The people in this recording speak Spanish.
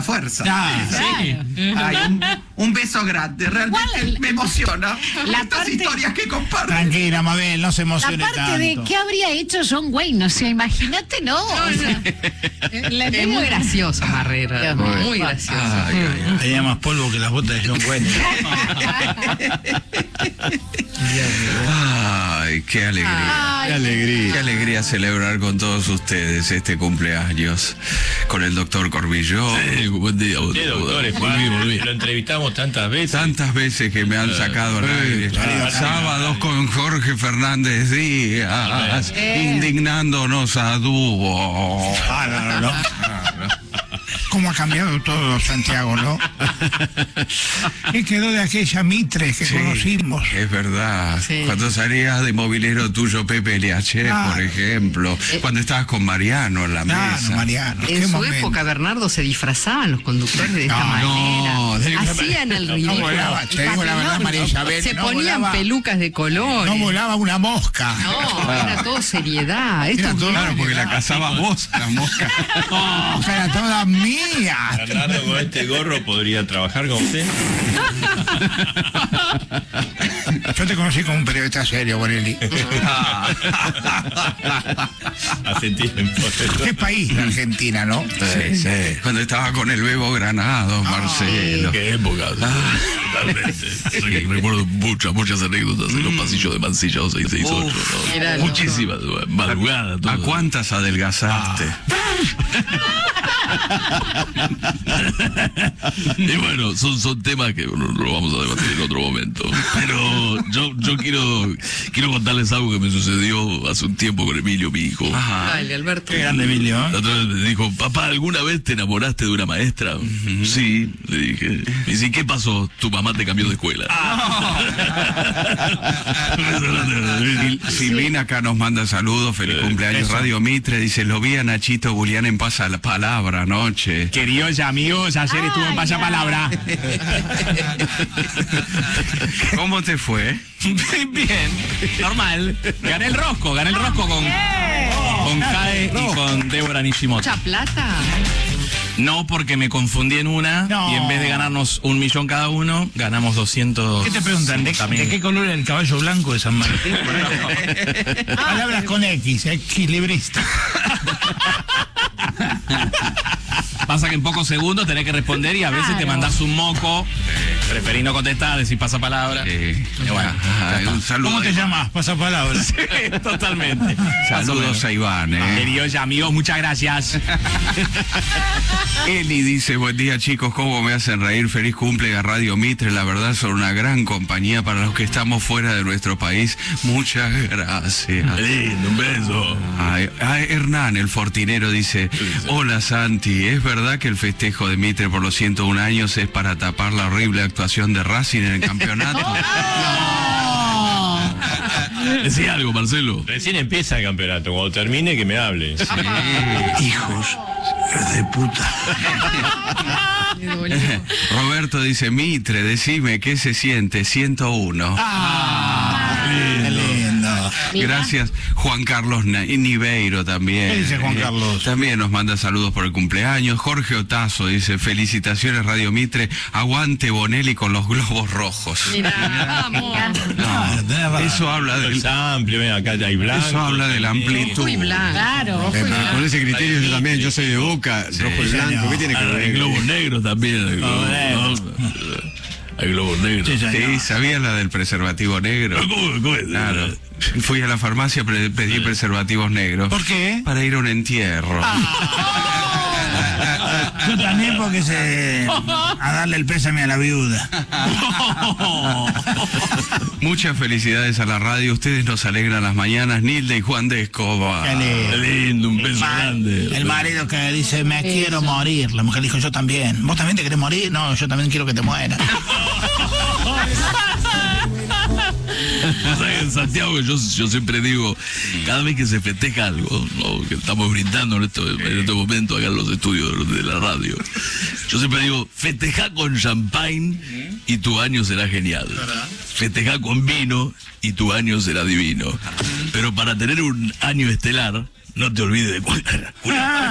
la fuerza. Sí. Ay, un beso grande, realmente me emociona estas historias que comparten. Tranquila, Mabel, no se emocione La parte tanto. de qué habría hecho John Wayne, o sea, imagínate, ¿no? O sea, Es muy gracioso, Marrero. Dios mío. Muy gracioso. Tenía más polvo que las botas de John Wayne. Ay, qué alegría. Qué alegría. Qué alegría celebrar con todos ustedes este cumpleaños con el doctor Corbillo. Buen día, Sí, doctor, volví. Lo entrevistamos tantas veces. Tantas veces que me han sacado al aire. Sábados con Jorge Fernández Díaz, indignándonos a dúo. No. ¿Cómo ha cambiado todo, Santiago, no? ¿Qué quedó de aquella Mitre que conocimos? Es verdad. Sí. Cuando salías de movilero tuyo, Pepe Liaché, por ejemplo. Cuando estabas con Mariano en la mesa. Mariano. En su época, Bernardo, se disfrazaban los conductores de esta manera. Hacían el No ridículo. volaba, te digo la verdad, María Isabel. Se no ponían volaba, pelucas de color. No volaba una mosca. No, era todo seriedad. Esto Era todo- Claro, porque la cazabas vos, la mosca. Era toda mía. Bernardo, con este gorro podría trabajar con usted. Yo te conocí como un periodista serio, Borelli. Hace tiempo. ¿Qué país la Argentina, no? Sí. Cuando estaba con el Bebo Granado, Marcelo. Qué época. Recuerdo muchas anécdotas en los pasillos de Mansilla 2668. Era ¿no? Muchísimas, madrugada. ¿A todo. cuántas adelgazaste? Y bueno, son temas que lo vamos a debatir en otro momento. Pero yo quiero contarles algo que me sucedió hace un tiempo con Emilio, mi hijo. Dale, Alberto. Qué grande, Emilio. La otra vez me dijo, papá, ¿alguna vez te enamoraste de una maestra? Sí, le dije. Y dice, ¿qué pasó? Tu mamá te cambió de escuela. Silvina acá nos manda saludos, feliz cumpleaños. Radio Mitre dice, lo vi a Nachito Julián en Pasapalabra anoche. Queridos amigos, ayer estuvo en Pasapalabra. ¿Cómo te fue? Bien, normal. Gané el rosco con Jade y con Débora Nishimoto. ¿Mucha plata? No, porque me confundí en una No. y en vez de ganarnos 1 millón cada uno, ganamos 200. ¿Qué te preguntan? ¿De qué color era el caballo blanco de San Martín? Palabras con X, equilibrista. Pasa que en pocos segundos tenés que responder y a veces te mandás un moco. Preferí no contestar, decir pasapalabra. Bueno, Un saludo. ¿Cómo te llamas? Pasapalabra. sí, totalmente. Saludos a Iván. Queridos amigos, muchas gracias. Eli dice, buen día chicos, cómo me hacen reír, feliz cumple a Radio Mitre, la verdad son una gran compañía para los que estamos fuera de nuestro país, muchas gracias. Lindo, un beso. Ay, Hernán, el fortinero, dice, hola Santi, ¿es verdad que el festejo de Mitre por los 101 años es para tapar la horrible actuación de Racing en el campeonato? Decía algo, Marcelo. Recién empieza el campeonato. Cuando termine, que me hable. Hijos de puta. Roberto dice, Mitre, decime qué se siente, 101. Qué lindo. Gracias, Juan Carlos Niveiro también. ¿Qué dice Juan Carlos? También nos manda saludos por el cumpleaños. Jorge Otazo dice, felicitaciones Radio Mitre, aguante Bonelli con los globos rojos. Mirá, vamos. No, eso habla Es del, amplio, ven acá hay blanco. eso habla de la amplitud. Muy blanco. Claro. Con ese criterio yo también, yo soy de Boca, rojo y blanco, ¿qué tiene que Hay ver? globos negros también. Hay globos, ¿no? Hay globos negros. Sí, ¿sabías la del preservativo negro? ¿Cómo es? Claro. Fui a la farmacia, pedí preservativos negros. ¿Por qué? Para ir a un entierro. Yo también porque a darle el pésame a la viuda. Muchas felicidades a la radio, ustedes nos alegran las mañanas, Nilda y Juan de Escobar. Qué lindo, un beso grande. El marido que dice, me quiero morir. La mujer dijo, yo también. ¿Vos también te querés morir? No, yo también quiero que te mueras. O sea, en Santiago yo siempre digo, cada vez que se festeja algo, ¿no? Que estamos brindando en este momento acá en los estudios de la radio, yo siempre digo, festeja con champagne y tu año será genial. Festeja con vino y tu año será divino. Pero para tener un año estelar, no te olvides de cuál.